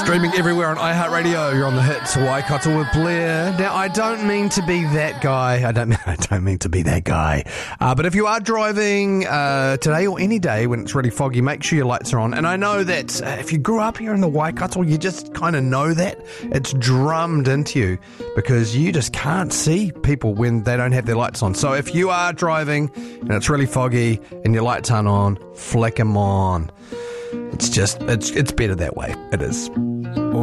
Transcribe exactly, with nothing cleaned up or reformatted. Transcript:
Streaming everywhere on iHeartRadio. You're on the hits Waikato with Blair. Now, I don't mean to be that guy. I don't. I don't mean to be that guy. Uh, but if you are driving uh, today or any day when it's really foggy, make sure your lights are on. And I know that uh, if you grew up here in the Waikato, you just kind of know that it's drummed into you because you just can't see people when they don't have their lights on. So if you are driving and it's really foggy and your lights aren't on, flick them on. It's just, it's it's better that way. It is.